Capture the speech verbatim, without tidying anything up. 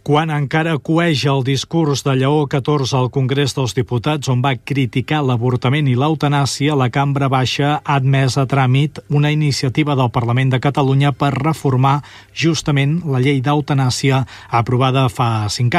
Quan encara cueix el discurs de Lleó catorze al Congrés dels Diputats, on va criticar l'avortament i l'eutanàsia, la Cambra Baixa ha admès a tràmit una iniciativa del Parlament de Catalunya per reformar justament la llei d'eutanàsia aprovada fa cinc anys.